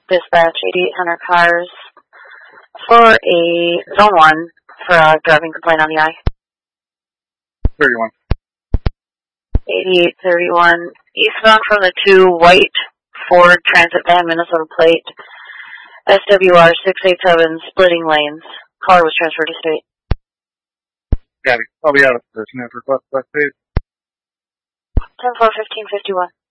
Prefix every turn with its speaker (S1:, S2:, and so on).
S1: Dispatch 8800 cars for a zone 1 for a driving complaint on the I.
S2: 31.
S1: 8831, eastbound from the 2, white Ford Transit van, Minnesota plate, SWR 687, splitting lanes. Car was transferred to state.
S2: Got it. I'll be out of the person after request back page.
S1: 10-4-15-51.